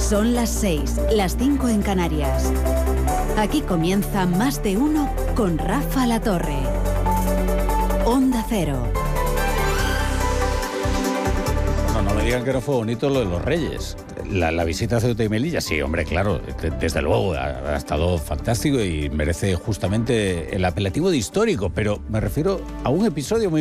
Son las 6, las 5 en Canarias. Aquí comienza Más de Uno con Rafa La Torre. Onda Cero. No me digan que no fue bonito lo de los Reyes. La visita a Ceuta y Melilla, sí, hombre, claro, desde luego, ha estado fantástico y merece justamente el apelativo de histórico, pero me refiero a un episodio muy